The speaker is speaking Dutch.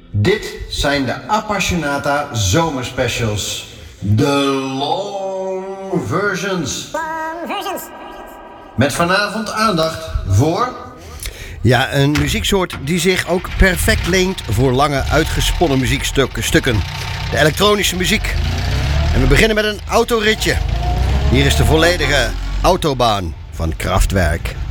Dit zijn de Appassionata zomerspecials. De long versions. Met vanavond aandacht voor... Ja, een muzieksoort die zich ook perfect leent voor lange uitgesponnen muziekstukken. De elektronische muziek. En we beginnen met een autoritje. Hier is de volledige Autobahn van Kraftwerk.